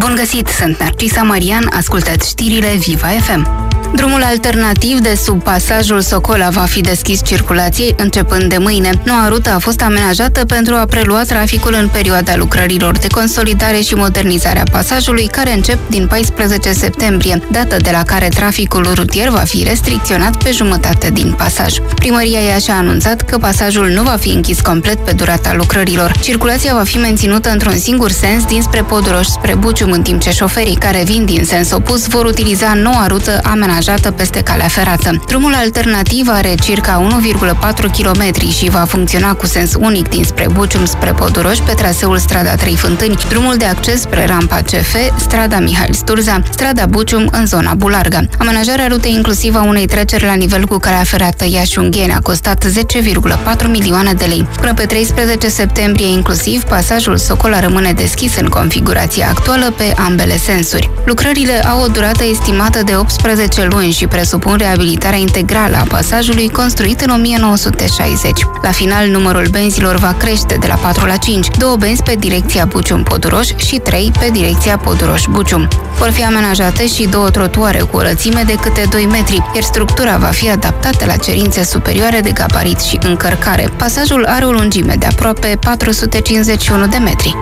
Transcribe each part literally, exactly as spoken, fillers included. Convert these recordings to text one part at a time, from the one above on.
Bun găsit, sunt Narcisa Marian, ascultați știrile Viva F M. Drumul alternativ de sub pasajul Socola va fi deschis circulației începând de mâine. Noua rută a fost amenajată pentru a prelua traficul în perioada lucrărilor de consolidare și modernizare a pasajului, care încep din paisprezece septembrie, dată de la care traficul rutier va fi restricționat pe jumătate din pasaj. Primăria Iași a anunțat că pasajul nu va fi închis complet pe durata lucrărilor. Circulația va fi menținută într-un singur sens dinspre Poduroș spre Bucium, în timp ce șoferii care vin din sens opus vor utiliza noua rută amenajată peste calea ferată. Drumul alternativ are circa unu virgulă patru kilometri și va funcționa cu sens unic dinspre Bucium spre Poduroș pe traseul strada Trei Fântâni, drumul de acces spre rampa C F, strada Mihail Sturza, strada Bucium în zona Bularga. Amenajarea rutei inclusiv a unei treceri la nivel cu calea ferată Iași-Ungheni a costat zece virgulă patru milioane de lei. Până pe treisprezece septembrie inclusiv, pasajul Socola rămâne deschis în configurația actuală pe ambele sensuri. Lucrările au o durată estimată de optsprezece luni și presupun reabilitarea integrală a pasajului construit în o mie nouă sute șaizeci. La final, numărul benzilor va crește de la patru la cinci, două benzi pe direcția Bucium-Poduroș și trei pe direcția Poduroș-Bucium. Vor fi amenajate și două trotuare cu o lățime de câte doi metri, iar structura va fi adaptată la cerințe superioare de gabarit și încărcare. Pasajul are o lungime de aproape patru sute cincizeci și unu de metri.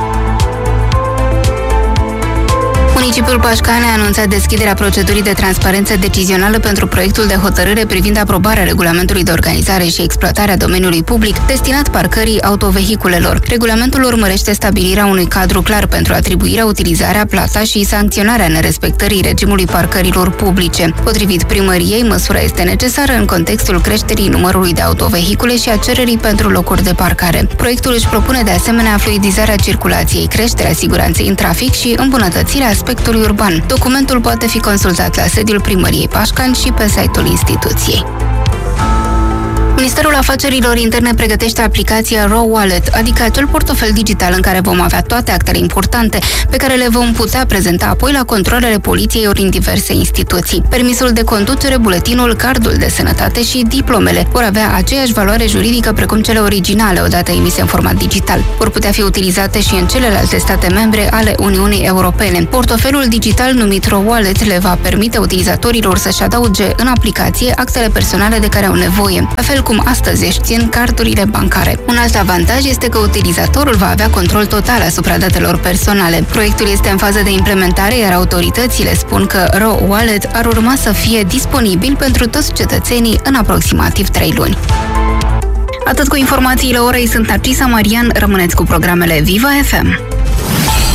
Municipiul Pașcani a anunțat deschiderea procedurii de transparență decizională pentru proiectul de hotărâre privind aprobarea regulamentului de organizare și exploatare a domeniului public destinat parcării autovehiculelor. Regulamentul urmărește stabilirea unui cadru clar pentru atribuirea, utilizarea, plata și sancționarea nerespectării regimului parcărilor publice. Potrivit primăriei, măsura este necesară în contextul creșterii numărului de autovehicule și a cererii pentru locuri de parcare. Proiectul își propune de asemenea fluidizarea circulației, creșterea siguranței în trafic și îmbunătățirea aspectului urban. Documentul poate fi consultat la sediul Primăriei Pașcani și pe site-ul instituției. Ministerul Afacerilor Interne pregătește aplicația Raw Wallet, adică acel portofel digital în care vom avea toate actele importante pe care le vom putea prezenta apoi la controalele poliției ori în diverse instituții. Permisul de conducere, buletinul, cardul de sănătate și diplomele vor avea aceeași valoare juridică precum cele originale odată emise în format digital. Vor putea fi utilizate și în celelalte state membre ale Uniunii Europene. Portofelul digital numit Raw Wallet le va permite utilizatorilor să-și adauge în aplicație actele personale de care au nevoie, la fel cum astăzi își țin cardurile bancare. Un alt avantaj este că utilizatorul va avea control total asupra datelor personale. Proiectul este în fază de implementare, iar autoritățile spun că Raw Wallet ar urma să fie disponibil pentru toți cetățenii în aproximativ trei luni. Atât cu informațiile orei, sunt Narcisa Marian, rămâneți cu programele Viva F M.